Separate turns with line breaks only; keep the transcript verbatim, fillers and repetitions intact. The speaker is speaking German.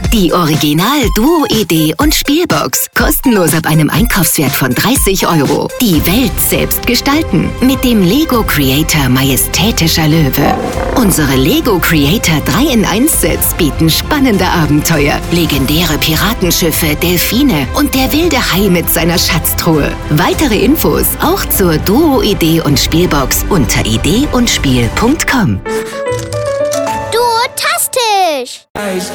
Die Original-Duo-Idee und Spielbox. Kostenlos ab einem Einkaufswert von dreißig Euro. Die Welt selbst gestalten. Mit dem Lego Creator Majestätischer Löwe. Unsere Lego Creator drei in eins Sets bieten spannende Abenteuer. Legendäre Piratenschiffe, Delfine und der wilde Hai mit seiner Schatztruhe. Weitere Infos auch zur Duo-Idee und Spielbox unter idee und spiel punkt com.
Duotastisch!